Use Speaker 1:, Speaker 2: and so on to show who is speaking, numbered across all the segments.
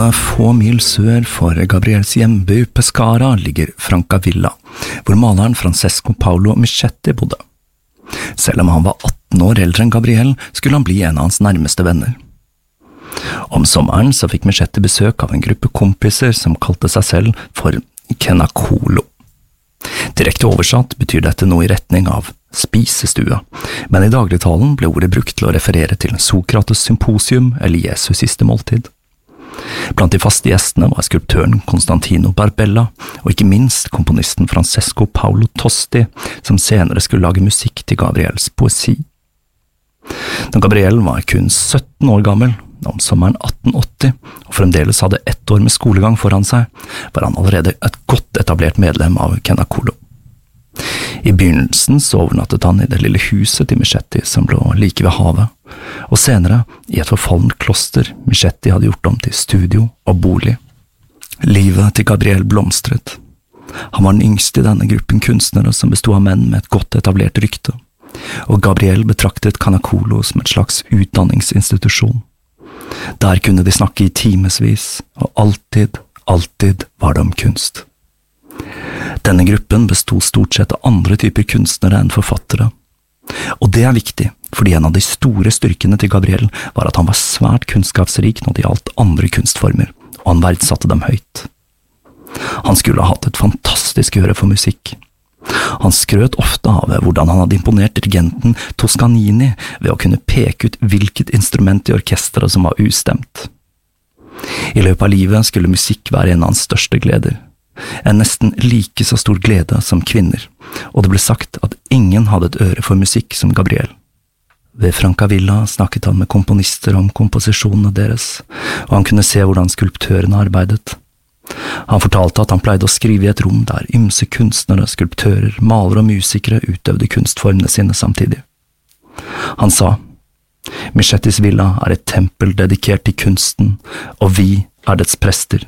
Speaker 1: Noen få mil sør for Gabriels hjemby Pescara ligger Francavilla, hvor maleren Francesco Paolo Michetti bodde. Selv om han var 18 år eldre enn Gabriel, skulle han bli en av hans nærmeste venner. Om sommeren så fikk Michetti besøk av en gruppe kompiser som kalte seg selv for Cenacolo. Direkte oversatt betyr dette noe i retning av spisestua, men i dagligtalen ble ordet brukt til å referere til Sokrates symposium eller Jesus siste måltid. Blant de faste gjestene var skulptøren Constantino Barbella, og ikke minst komponisten Francesco Paolo Tosti, som senere skulle lage musikk til Gabriels poesi. Da Gabriel var kun 17 år gammel, om sommeren 1880, og fremdeles hadde 1 år med skolegang foran seg, var han allerede et godt etablert medlem av Cenacolo. I begynnelsen så overnattet han i det lille huset til Michetti som lå like ved havet, og senere i et forfallent kloster Michetti hadde gjort om til studio og bolig. Livet til Gabriel blomstret. Han var den yngste i denne gruppen kunstnere som bestod av menn med et godt etablert rykte, og Gabriel betraktet Cenacolo som et slags utdanningsinstitusjon. Der kunne de snakke i timesvis, og alltid var det om kunst. Denne gruppen bestod stort sett av andre typer kunstnere enn forfattere. Og det er viktig, fordi en av de store styrkene til Gabriel var at han var svært kunnskapsrik når det gjaldt andre kunstformer, og han verdsatte dem høyt. Han skulle ha hatt et fantastisk øre for musikk. Han skrøt ofte av hvordan han hadde imponert dirigenten Toscanini ved å kunne peke ut hvilket instrument i orkestret som var ustemt. I løpet av livet skulle musikk være en av hans største gleder. En nesten like så stor glede som kvinner, og det ble sagt at ingen hadde et øre for musikk som Gabriel. Ved Francavilla snakket han med komponister om komposisjonene deres, og han kunne se hvordan skulptørene arbeidet. Han fortalte at han pleide å skrive i et rom der ymse kunstnere, skulptører, malere og musikere utøvde kunstformene sine samtidig. Han sa, «Michettis villa er et tempel dedikert til kunsten, og vi er dets prester.»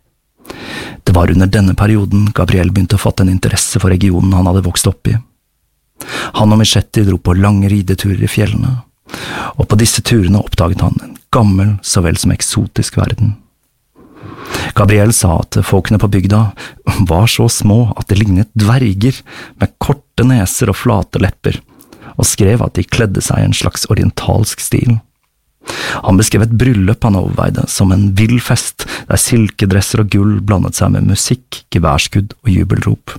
Speaker 1: Det var under denne perioden Gabriel begynte å fatte en interesse for regionen han hadde vokst opp i. Han og Michetti dro på lange rideturer i fjellene, og på disse turene oppdaget han en gammel så vel som eksotisk verden. Gabriel sa at folkene på bygda var så små at de lignet dverger med korte neser og flate lepper, og skrev at de kledde seg i en slags orientalsk stil. Han beskrev et bryllup han overveide som en vill fest der silkedresser og gull blandet seg med musikk, geværskudd og jubelrop.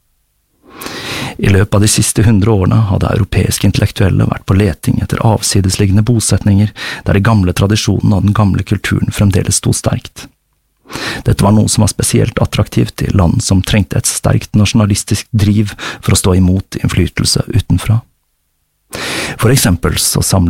Speaker 1: I løpet av de siste 100 årene hadde europeiske intellektuelle vært på leting etter avsidesliggende bosetninger der de gamle tradisjonene og den gamle kulturen fremdeles stod sterkt. Dette var noe som var spesielt attraktivt i land som trengte et sterkt nasjonalistisk driv for å stå imot innflytelse utenfra. For eksempel så samlet